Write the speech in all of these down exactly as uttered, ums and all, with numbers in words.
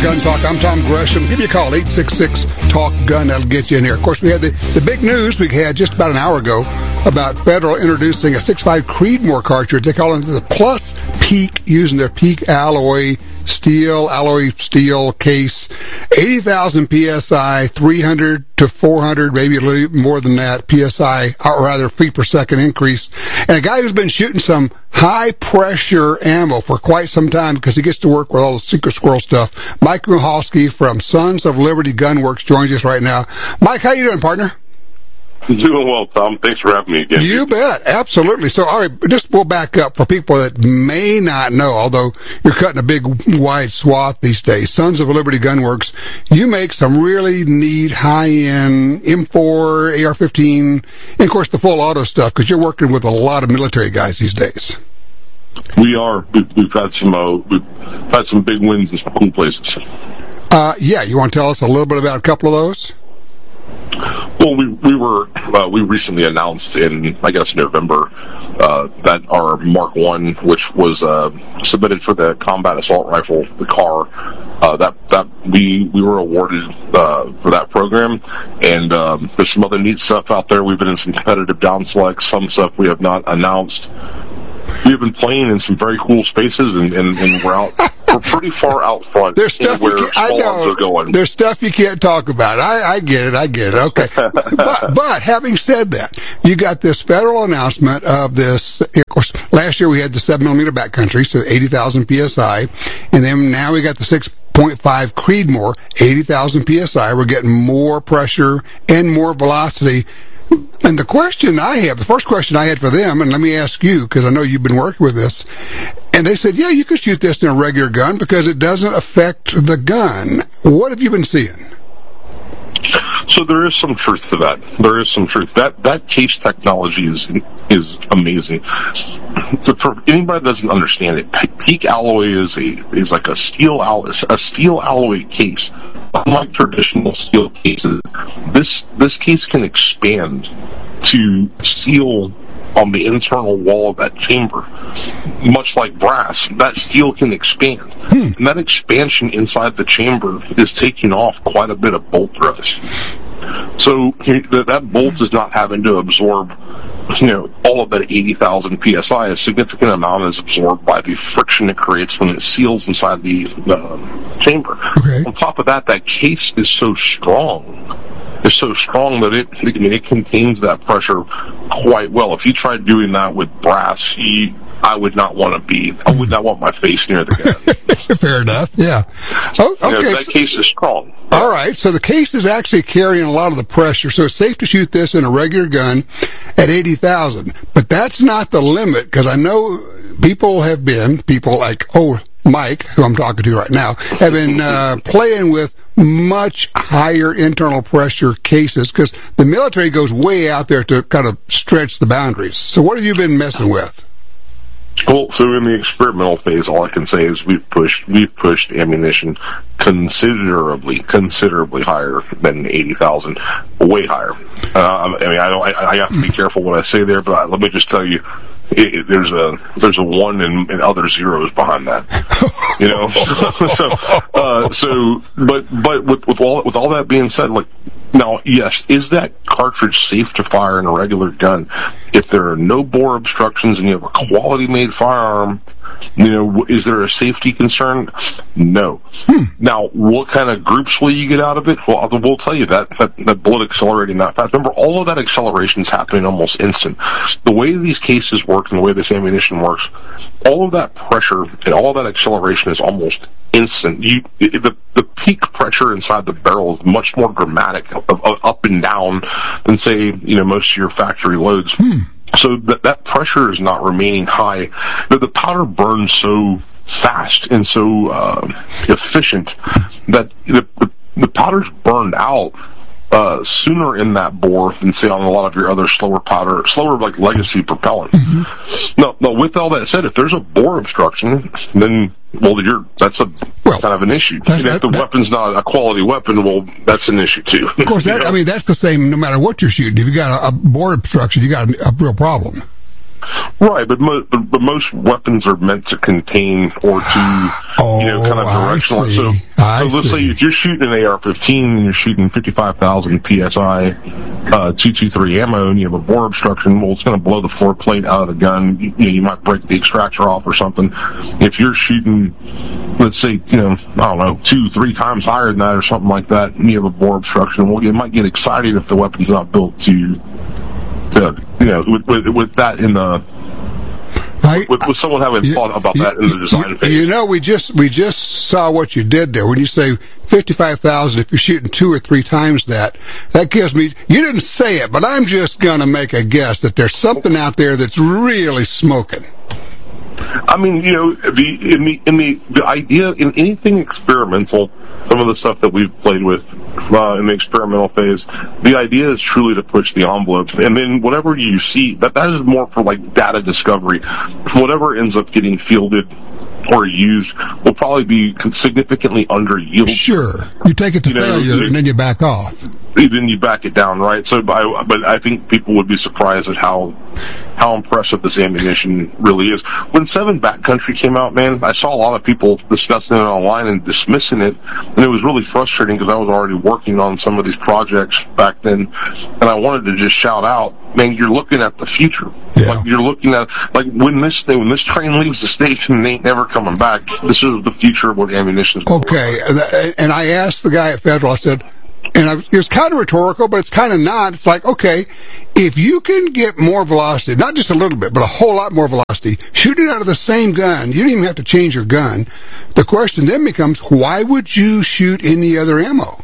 Gun Talk. I'm Tom Gresham. Give me a call, eight six six, talk gun. That'll get you in here. Of course, we had the, the big news we had just about an hour ago about Federal introducing a six point five Creedmoor cartridge. They call it the Plus Peak, using their Peak alloy steel, alloy steel case. eighty thousand P S I, three hundred to four hundred, maybe a little more than that, P S I, or rather feet per second increase. And a guy who's been shooting some high-pressure ammo for quite some time because he gets to work with all the Secret Squirrel stuff. Mike Michalski from Sons of Liberty Gun Works joins us right now. Mike, how you doing, partner? Doing well, Tom. Thanks for having me again. You bet. Absolutely. So, all right, just we'll back up for people that may not know, although you're cutting a big, wide swath these days. Sons of Liberty Gun Works, you make some really neat, high-end M four, A R fifteen, and, of course, the full auto stuff, because you're working with a lot of military guys these days. We are. We've, we've had some uh, we've had some big wins in some cool places. Uh, yeah, you want to tell us a little bit about a couple of those? Well, we we were uh, we recently announced in I guess November uh, that our Mark One, which was uh, submitted for the combat assault rifle, the C A R, uh, that that we we were awarded uh, for that program, and um, there's some other neat stuff out there. We've been in some competitive down selects, some stuff we have not announced. We have been playing in some very cool spaces, and, and, and we're out. We're pretty far out front. There's stuff where you can't, I know. Are going. There's stuff you can't talk about. I, I get it. I get it. Okay. but, but having said that, you got this federal announcement of this. Of course, last year we had the seven millimeter backcountry, so eighty thousand P S I, and then now we got the six point five Creedmoor, eighty thousand P S I. We're getting more pressure and more velocity. And the question I have, the first question I had for them, and let me ask you, because I know you've been working with this, and they said, yeah, you can shoot this in a regular gun because it doesn't affect the gun. What have you been seeing? So there is some truth to that. There is some truth. That that case technology is is amazing. So for anybody that doesn't understand it, Peak alloy is a is like a steel alloy, a steel alloy case. Unlike traditional steel cases, this this case can expand to steel on the internal wall of that chamber. Much like brass, that steel can expand. Hmm. And that expansion inside the chamber is taking off quite a bit of bolt thrust. So that bolt is not having to absorb, you know, all of that eighty thousand P S I. A significant amount is absorbed by the friction it creates when it seals inside the uh, chamber. Okay. On top of that, that case is so strong. Is so strong that it, I mean, it contains that pressure quite well. If you tried doing that with brass, you, I would not want to be, I would not want my face near the gun. Fair enough, yeah. Oh, okay. You know, that case is strong. All right, so the case is actually carrying a lot of the pressure, so it's safe to shoot this in a regular gun at eighty thousand. But that's not the limit, because I know people have been, people like, oh, Mike, who I'm talking to right now, have been uh, playing with much higher internal pressure cases because the military goes way out there to kind of stretch the boundaries. So what have you been messing with? Well, so in the experimental phase, all I can say is we've pushed we've pushed ammunition considerably, considerably higher than eighty thousand, way higher. Uh, I mean, I don't, I, I have to be careful what I say there, but let me just tell you, it, it, there's a there's a one and, and other zeros behind that. You know, so uh, so, but but with with all with all that being said, like. Now, yes, is that cartridge safe to fire in a regular gun? If there are no bore obstructions and you have a quality-made firearm, you know, is there a safety concern? No. Hmm. Now, what kind of groups will you get out of it? Well, we'll tell you that, that, that bullet accelerating that fast. Remember, all of that acceleration is happening almost instant. The way these cases work and the way this ammunition works, all of that pressure and all of that acceleration is almost instant. You, the, the peak pressure inside the barrel is much more dramatic, of, of up and down, than, say, you know, most of your factory loads. Hmm. So that that pressure is not remaining high. The, the powder burns so fast and so uh, efficient that the, the, the powder's burned out uh, sooner in that bore than, say, on a lot of your other slower powder, slower like legacy propellant. Mm-hmm. Now, now, with all that said, if there's a bore obstruction, then well, you're that's a well, kind of an issue. And if the that, weapon's not a quality weapon, well, that's an issue too. Of course, that, I mean that's the same no matter what you're shooting. If you got a, a bore obstruction, you got a, a real problem. Right, but, mo- but but most weapons are meant to contain or to, oh, you know, kind of directional. So, I so let's see. say if you're shooting an A R fifteen and you're shooting fifty-five thousand P S I uh, two twenty-three ammo and you have a bore obstruction, well, it's going to blow the floor plate out of the gun. You, you know, you might break the extractor off or something. If you're shooting, let's say, you know, I don't know, two, three times higher than that or something like that, and you have a bore obstruction, well, you might get excited if the weapon's not built to, uh, you know, with, with, with that in the... I, With, with someone having you, thought about you, that in the design you, phase. You know, we just we just saw what you did there. When you say fifty-five thousand, if you're shooting two or three times that, that gives me, you didn't say it, but I'm just going to make a guess that there's something out there that's really smoking. I mean, you know, the in the in the the idea in anything experimental, some of the stuff that we've played with uh, in the experimental phase, the idea is truly to push the envelope, and then whatever you see, that that is more for like data discovery. Whatever ends up getting fielded or used will probably be significantly under yield. Sure, you take it to You know, failure it- and then you back off. Then you back it down, right? So, I, but I think people would be surprised at how how impressive this ammunition really is. When Seven Backcountry came out, man, I saw a lot of people discussing it online and dismissing it, and it was really frustrating because I was already working on some of these projects back then, and I wanted to just shout out, man, you're looking at the future. Yeah. Like you're looking at like when this thing, when this train leaves the station, it ain't never coming back. This is the future of what ammunition is. Okay, and I asked the guy at Federal, I said, and I, it was kind of rhetorical, but it's kind of not. It's like, okay, if you can get more velocity, not just a little bit, but a whole lot more velocity, shooting out of the same gun, you don't even have to change your gun. The question then becomes, why would you shoot any other ammo?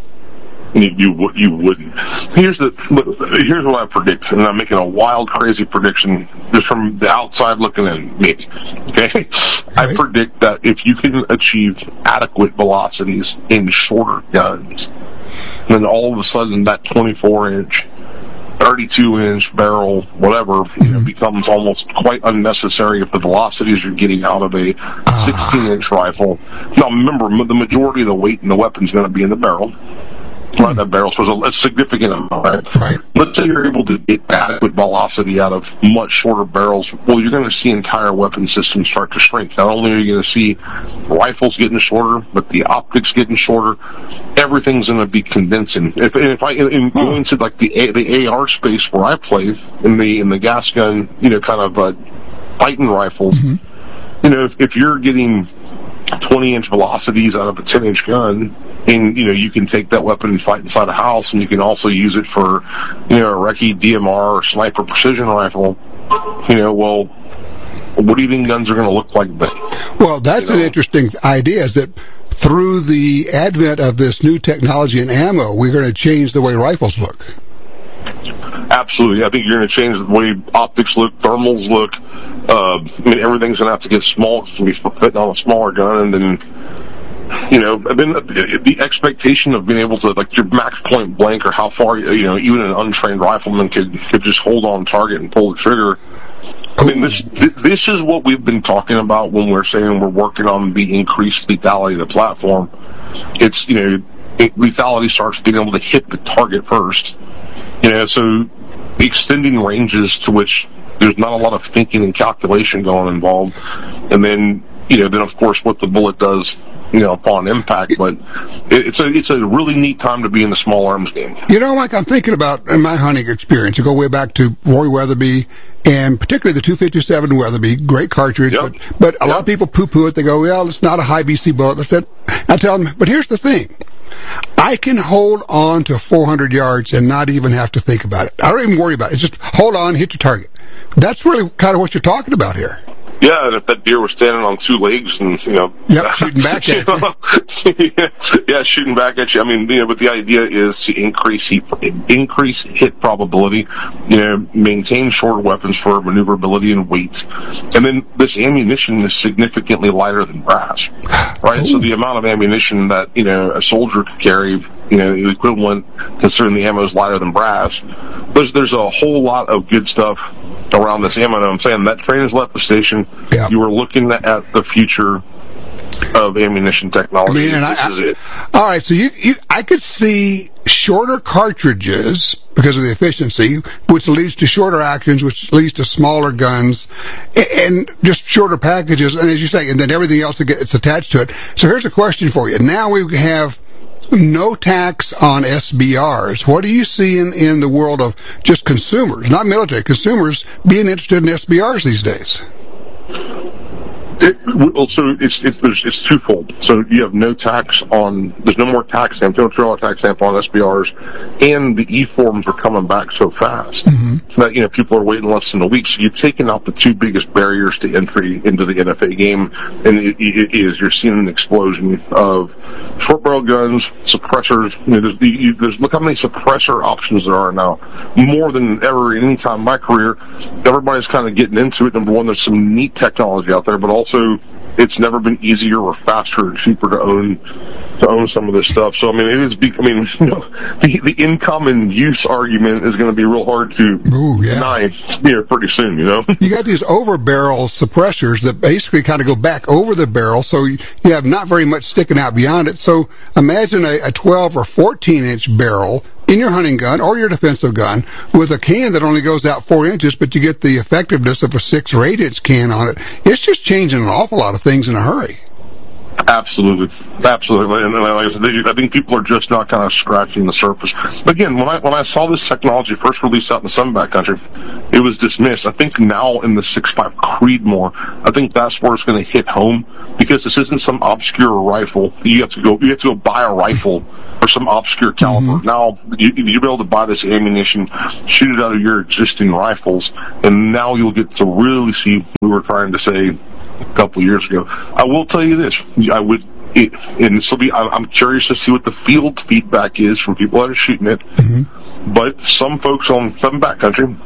You, you you wouldn't. Here's the here's what I predict, and I'm making a wild, crazy prediction just from the outside looking in. Maybe, okay. I predict that if you can achieve adequate velocities in shorter guns, then all of a sudden that twenty-four inch, thirty-two inch barrel, whatever, you know, becomes almost quite unnecessary if the velocities you're getting out of a sixteen inch rifle. Now, remember, the majority of the weight in the weapon is going to be in the barrel. Right, that barrel was a, a significant amount. Right? Right. Let's say you're able to get adequate velocity out of much shorter barrels. Well, you're going to see entire weapon systems start to shrink. Not only are you going to see rifles getting shorter, but the optics getting shorter. Everything's going to be condensing. If, if I in, in going to like the A, the A R space where I play in the in the gas gun, you know, kind of uh, fighting rifles. Mm-hmm. You know, if, if you're getting twenty inch velocities out of a ten inch gun, and you know you can take that weapon and fight inside a house, and you can also use it for, you know, a recce D M R or sniper precision rifle. You know, well, what do you think guns are going to look like then? Well, that's You know? an interesting idea, is that through the advent of this new technology in ammo, we're going to change the way rifles look. Absolutely. I think you're going to change the way optics look, thermals look. Uh, I mean, everything's going to have to get small. It's going to be fitting on a smaller gun, and then, you know, and then the, the expectation of being able to, like, your max point blank, or how far, you know, even an untrained rifleman could could just hold on target and pull the trigger. I mean, this this is what we've been talking about when we're saying we're working on the increased lethality of the platform. It's, you know, lethality starts being able to hit the target first. You know, so extending ranges to which there's not a lot of thinking and calculation going involved, and then, you know, then of course what the bullet does, you know, upon impact. But it's a it's a really neat time to be in the small arms game. You know, Mike, I'm thinking about, in my hunting experience, to go way back to Roy Weatherby, and particularly the two fifty-seven Weatherby, great cartridge, Yep. but, but a Yep. lot of people poo-poo it. They go, well, it's not a high B C bullet. I said, I tell them, but here's the thing. I can hold on to four hundred yards and not even have to think about it. I don't even worry about it. It's just hold on, hit your target. That's really kind of what you're talking about here. Yeah, and if that deer was standing on two legs and, you know... Yep, shooting back at you. yeah, yeah, shooting back at you. I mean, you know, but the idea is to increase heat, increase hit probability, you know, maintain shorter weapons for maneuverability and weight. And then this ammunition is significantly lighter than brass, right? Ooh. So the amount of ammunition that, you know, a soldier could carry, you know, the equivalent, considering the ammo is lighter than brass, there's, there's a whole lot of good stuff around this ammo. And I'm saying that train has left the station. Yeah. You are looking at the future of ammunition technology. I mean, and this I, is it. All right, so you, you, I could see shorter cartridges because of the efficiency, which leads to shorter actions, which leads to smaller guns, and just shorter packages. And as you say, and then everything else that gets attached to it. So here's a question for you. Now we have no tax on S B Rs. What do you see in, in the world of just consumers, not military, consumers being interested in S B Rs these days? It, well, so it's it's there's, it's twofold. So you have no tax on. There's no more tax stamp, no trailer tax stamp on S B Rs, and the E-forms are coming back so fast mm-hmm. that you know people are waiting less than a week. So you've taken out the two biggest barriers to entry into the N F A game, and it, it is you're seeing an explosion of short barrel guns, suppressors. You know, there's, you, there's look how many suppressor options there are now, more than ever in any time in my career. Everybody's kind of getting into it. Number one, there's some neat technology out there, but also So it's never been easier or faster or cheaper to own to own some of this stuff. So I mean, it is. I mean, you know, the, the income and use argument is going to be real hard to Ooh, yeah. deny here pretty soon. You know, you got these over barrel suppressors that basically kind of go back over the barrel, so you have not very much sticking out beyond it. So imagine a, a twelve or fourteen inch barrel in your hunting gun or your defensive gun with a can that only goes out four inches, but you get the effectiveness of a six or eight inch can on it. It's just changing an awful lot of things in a hurry. Absolutely, absolutely, and like I said, I think people are just not kind of scratching the surface. But again, when I when I saw this technology first released out in the Sunback country, it was dismissed. I think now in the six five Creedmoor, I think that's where it's going to hit home, because this isn't some obscure rifle. You have to go, you have to go buy a rifle or some obscure caliber. Mm-hmm. Now you, you'll be able to buy this ammunition, shoot it out of your existing rifles, and now you'll get to really see what we were trying to say a couple of years ago. I will tell you this: I would, it, and this will be. I'm curious to see what the field feedback is from people that are shooting it. Mm-hmm. But some folks on some backcountry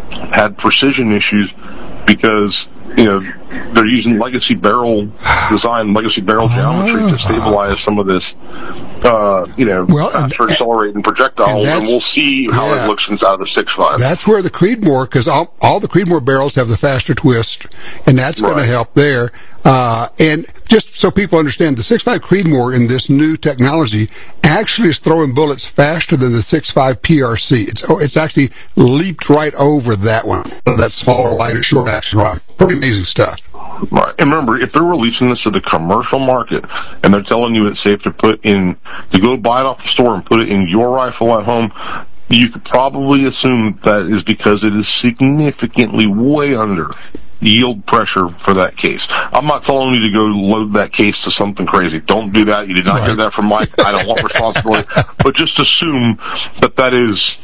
had precision issues because you know they're using legacy barrel design, legacy barrel geometry oh. to stabilize some of this. Uh, you know, well, faster accelerating projectile, and, and we'll see how yeah, it looks inside of the six five. That's where the Creedmoor, because all, all the Creedmoor barrels have the faster twist, and that's right. going to help there. Uh, and just so people understand, the six five Creedmoor in this new technology actually is throwing bullets faster than the six five P R C. It's it's actually leaped right over that one, that smaller, lighter, short action rifle. Pretty amazing stuff. Right. And remember, if they're releasing this to the commercial market and they're telling you it's safe to put in, to go buy it off the store and put it in your rifle at home, you could probably assume that is because it is significantly way under yield pressure for that case. I'm not telling you to go load that case to something crazy. Don't do that. You did not right. hear that from Mike. I don't want responsibility. But just assume that that is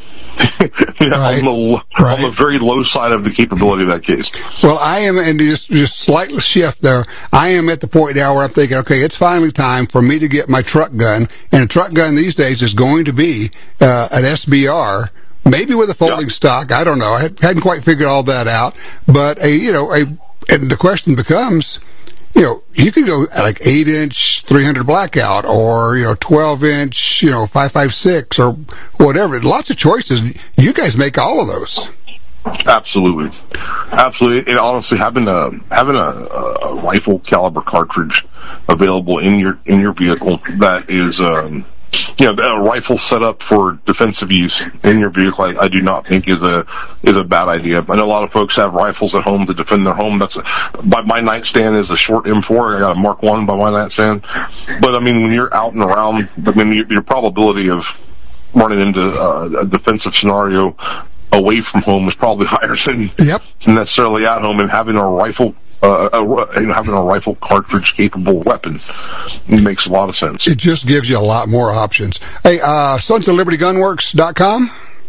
you know, right. on, the, right. on the very low side of the capability of that case. Well, I am, and just just slightly shift there, I am at the point now where I'm thinking, okay, it's finally time for me to get my truck gun, and a truck gun these days is going to be uh, an S B R, maybe with a folding yeah. stock. I don't know. I hadn't quite figured all that out, but a you know, a and the question becomes, you know, you could go like eight inch three hundred blackout, or you know, twelve inch, you know, five five six, or whatever. Lots of choices. You guys make all of those. Absolutely, absolutely. And honestly, having a having a, a rifle caliber cartridge available in your in your vehicle that is, um, you know, a rifle set up for defensive use in your vehicle, I, I do not think is a is a bad idea. I know a lot of folks have rifles at home to defend their home. That's a, by my nightstand is a short M four. I got a Mark One by my nightstand. But I mean, when you're out and around, I mean, your, your probability of running into uh, a defensive scenario away from home is probably higher than yep. necessarily at home, and having a rifle, uh, a, you know, having a rifle cartridge capable weapon makes a lot of sense. It just gives you a lot more options. Hey, uh, Sons of Liberty Gunworks dot com.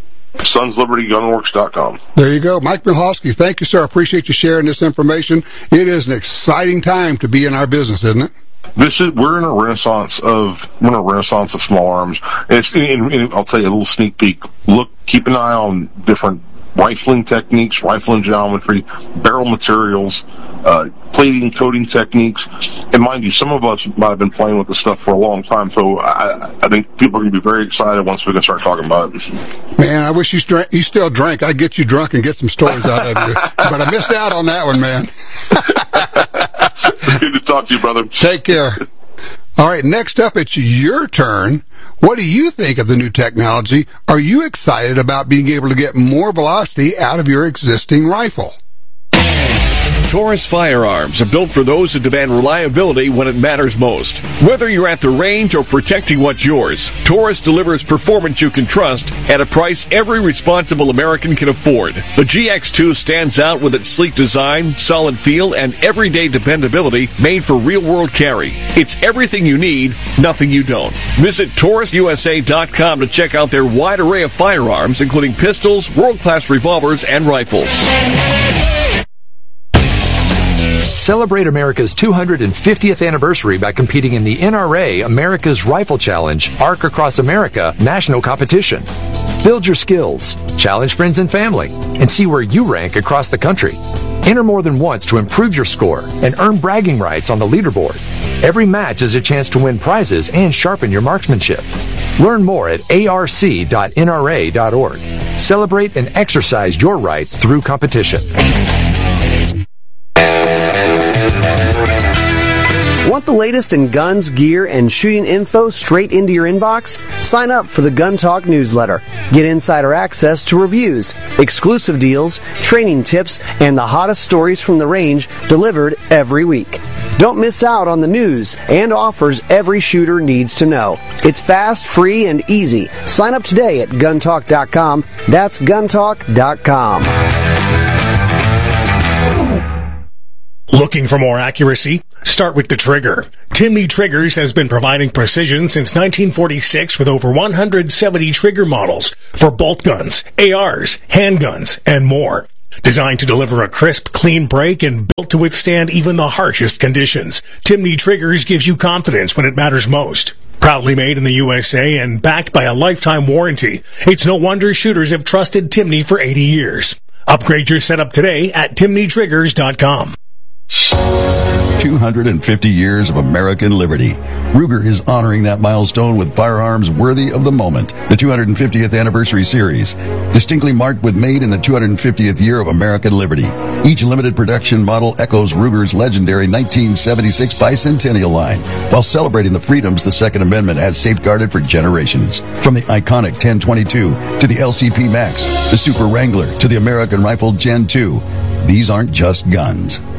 Sons Liberty Gunworks dot com. There you go. Mike Milhosky, thank you, sir. I appreciate you sharing this information. It is an exciting time to be in our business, isn't it? This is we're in a renaissance of we're in a renaissance of small arms. It's and, and I'll tell you a little sneak peek. Look, keep an eye on different rifling techniques, rifling geometry, barrel materials, uh, plating, coating techniques. And mind you, some of us might have been playing with this stuff for a long time, so I, I think people are going to be very excited once we can start talking about it. Man, I wish you, st- you still drank. I'd get you drunk and get some stories out of you. But I missed out on that one, man. It's good to talk to you, brother. Take care. All right, next up, it's your turn. What do you think of the new technology? Are you excited about being able to get more velocity out of your existing rifle? Taurus firearms are built for those who demand reliability when it matters most. Whether you're at the range or protecting what's yours, Taurus delivers performance you can trust at a price every responsible American can afford. The G X two stands out with its sleek design, solid feel, and everyday dependability made for real-world carry. It's everything you need, nothing you don't. Visit Taurus U S A dot com to check out their wide array of firearms, including pistols, world-class revolvers, and rifles. Celebrate America's two hundred fiftieth anniversary by competing in the N R A America's Rifle Challenge Arc Across America national competition. Build your skills, challenge friends and family, and see where you rank across the country. Enter more than once to improve your score and earn bragging rights on the leaderboard. Every match is a chance to win prizes and sharpen your marksmanship. Learn more at A R C dot N R A dot org. Celebrate and exercise your rights through competition. Want the latest in guns, gear, and shooting info straight into your inbox? Sign up for the Gun Talk newsletter. Get insider access to reviews, exclusive deals, training tips, and the hottest stories from the range delivered every week. Don't miss out on the news and offers every shooter needs to know. It's fast, free, and easy. Sign up today at gun talk dot com. That's gun talk dot com. Looking for more accuracy? Start with the trigger. Timney Triggers has been providing precision since nineteen forty-six with over one hundred seventy trigger models for bolt guns, A Rs, handguns, and more. Designed to deliver a crisp, clean break and built to withstand even the harshest conditions, Timney Triggers gives you confidence when it matters most. Proudly made in the U S A and backed by a lifetime warranty, it's no wonder shooters have trusted Timney for eighty years. Upgrade your setup today at timney triggers dot com. two hundred fifty years of American liberty. Ruger is honoring that milestone with firearms worthy of the moment. The two hundred fiftieth Anniversary Series, distinctly marked with made in the two hundred fiftieth year of American liberty. Each limited production model echoes Ruger's legendary nineteen seventy-six bicentennial line, while celebrating the freedoms the Second Amendment has safeguarded for generations. From the iconic ten twenty-two to the L C P Max, the Super Wrangler to the American Rifle Gen two, these aren't just guns.